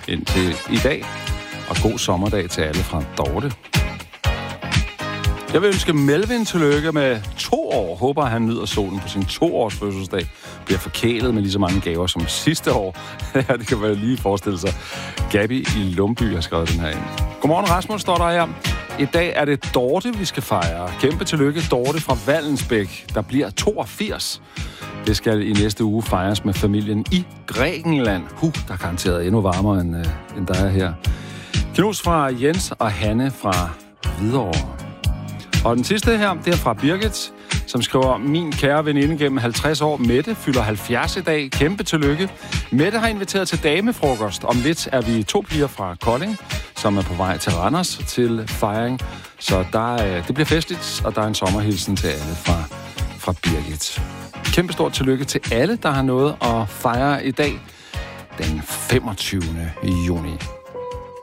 indtil i dag. Og god sommerdag til alle fra Dorte. Jeg vil ønske Melvin tillykke med 2 år. Håber, at han nyder solen på sin 2-års fødselsdag. Bliver forkælet med lige så mange gaver som sidste år. Ja, det kan man lige forestille sig. Gabi i Lumby har skrevet den her ind. Godmorgen, Rasmus, står der her. I dag er det Dorte, vi skal fejre. Kæmpe tillykke, Dorte fra Vallensbæk, der bliver 82. Det skal i næste uge fejres med familien i Grækenland. Der er garanteret endnu varmere, end der er her. Knus fra Jens og Hanne fra Hvidovre. Og den sidste her, det er fra Birgit, som skriver, min kære veninde gennem 50 år, Mette, fylder 70 i dag. Kæmpe tillykke. Mette har inviteret til damefrokost. Om lidt er vi 2 piger fra Kolding, som er på vej til Randers til fejring. Så det bliver festligt, og der er en sommerhilsen til alle fra Birgit. Kæmpe stort tillykke til alle, der har noget at fejre i dag, den 25. juni.